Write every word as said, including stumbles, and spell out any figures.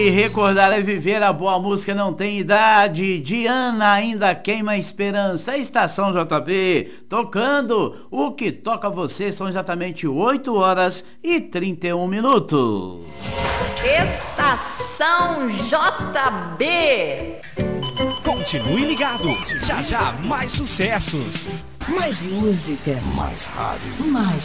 aí, recordar é viver, a boa música não tem idade. Diana ainda queima a esperança. A Estação J B tocando o que toca você. São exatamente oito horas e trinta e um minutos. Estação J B. Continue ligado, já já mais sucessos. Mais música. Mais rádio. Mais